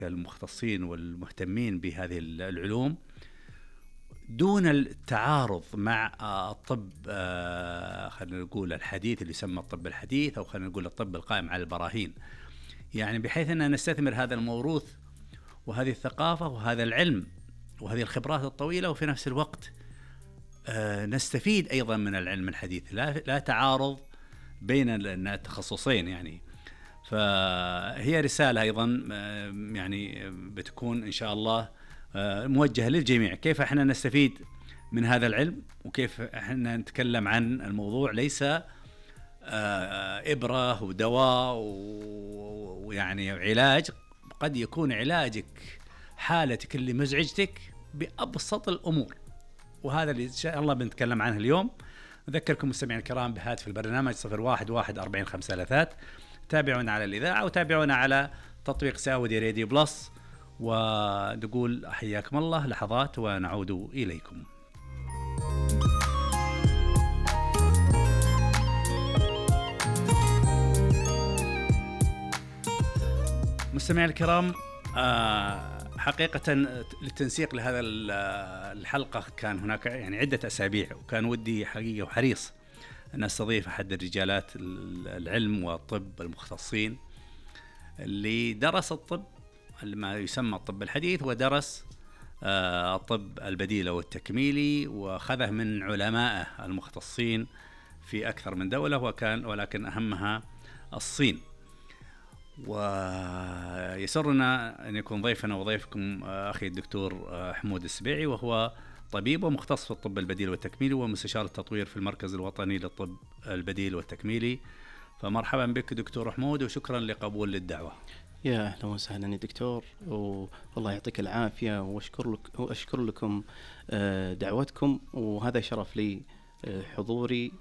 المختصين والمهتمين بهذه العلوم دون التعارض مع الطب، خلينا نقول الحديث اللي يسمى الطب الحديث، أو خلينا نقول الطب القائم على البراهين، يعني بحيث أننا نستثمر هذا الموروث وهذه الثقافة وهذا العلم وهذه الخبرات الطويلة، وفي نفس الوقت نستفيد أيضا من العلم الحديث. لا تعارض بين التخصصين يعني. فهي رسالة أيضا يعني بتكون إن شاء الله موجهة للجميع، كيف احنا نستفيد من هذا العلم، وكيف احنا نتكلم عن الموضوع ليس إبرة ودواء ويعني علاج. قد يكون علاجك حالتك اللي مزعجتك بأبسط الأمور، وهذا اللي إن شاء الله بنتكلم عنه اليوم. أذكركم مستمعين الكرام بهاتف البرنامج 01144053. تابعونا على الإذاعة وتابعونا على تطبيق سعودي راديو بلس، ونقول حياكم الله. لحظات ونعود إليكم. مستمعين الكرام، حقيقة للتنسيق لهذا الحلقة كان هناك يعني عدة أسابيع، وكان ودي حقيقة وحريص أن أستضيف أحد الرجالات العلم والطب المختصين اللي درس الطب ما يسمى الطب الحديث، ودرس الطب البديل والتكميلي، وأخذه من علمائه المختصين في أكثر من دولة، ولكن أهمها الصين. ويسرنا أن يكون ضيفنا وضيفكم أخي الدكتور حمود السبيعي، وهو طبيب ومختص في الطب البديل والتكميلي ومستشار التطوير في المركز الوطني للطب البديل والتكميلي. فمرحبا بك دكتور حمود، وشكرا لقبول الدعوة. يا أهلا وسهلا يا دكتور، والله يعطيك العافية، وأشكر لكم دعوتكم، وهذا شرف لي حضوري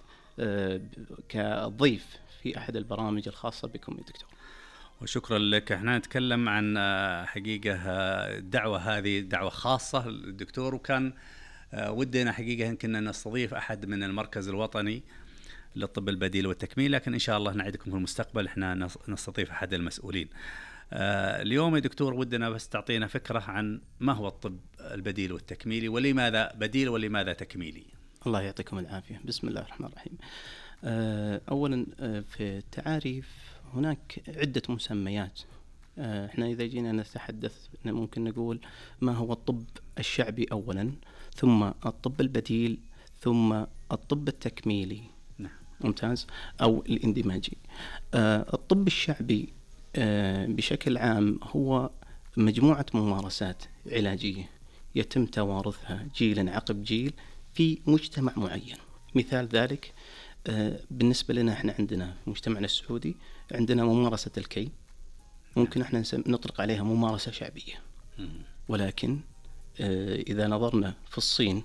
كضيف في أحد البرامج الخاصة بكم يا دكتور. وشكرا لك. احنا نتكلم عن حقيقة الدعوة هذه دعوة خاصة للدكتور، وكان ودنا حقيقة يمكن نستضيف أحد من المركز الوطني للطب البديل والتكميل، لكن إن شاء الله نعدكم في المستقبل احنا نستضيف أحد المسؤولين. اليوم يا دكتور ودنا بس تعطينا فكرة عن ما هو الطب البديل والتكميلي، ولماذا بديل ولماذا تكميلي. الله يعطيكم العافية. بسم الله الرحمن الرحيم. أولا في التعاريف هناك عدة مسميات. احنا إذا جينا نتحدث ممكن نقول ما هو الطب الشعبي أولا، ثم الطب البديل، ثم الطب التكميلي. ممتاز. أو الاندماجي. الطب الشعبي بشكل عام هو مجموعة ممارسات علاجية يتم توارثها جيلا عقب جيل في مجتمع معين. مثال ذلك بالنسبة لنا احنا عندنا في مجتمعنا السعودي عندنا ممارسة الكي، ممكن احنا نطلق عليها ممارسة شعبية. ولكن إذا نظرنا في الصين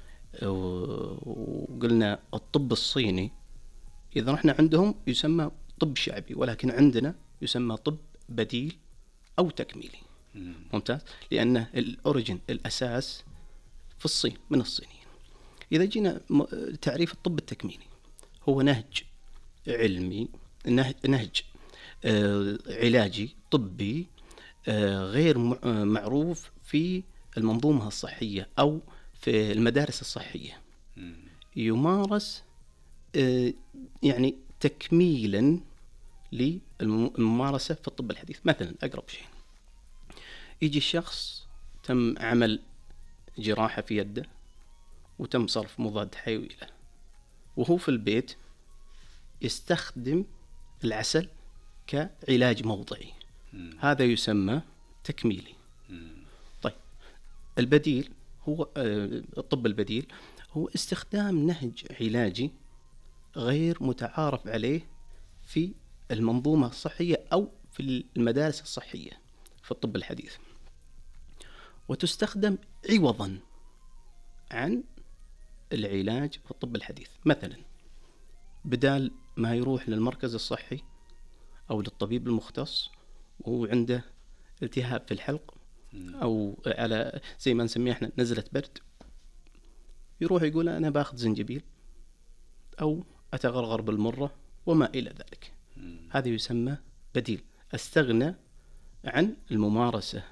وقلنا الطب الصيني، إذا رحنا عندهم يسمى طب شعبي، ولكن عندنا يسمى طب بديل أو تكميلي. ممتاز. لأن الأوريجين الأساس في الصين من الصينيين. إذا جينا تعريف الطب التكميلي هو نهج علمي، نهج علاجي طبي غير معروف في المنظومة الصحية أو في المدارس الصحية، يمارس يعني تكميلا للممارسة في الطب الحديث. مثلا أقرب شيء، يجي الشخص تم عمل جراحة في يده وتم صرف مضاد حيوي له، وهو في البيت يستخدم العسل كعلاج موضعي. هذا يسمى تكميلي. طيب البديل هو الطب البديل هو استخدام نهج علاجي غير متعارف عليه في المنظومة الصحية أو في المدارس الصحية في الطب الحديث، وتستخدم عوضا عن العلاج في الطب الحديث. مثلا بدال ما يروح للمركز الصحي أو للطبيب المختص وهو عنده التهاب في الحلق أو على زي ما نسميه احنا نزلة برد، يروح يقول أنا باخذ زنجبيل أو أتغرغر بالمرة وما إلى ذلك. هذا يسمى بديل. استغنى عن الممارسة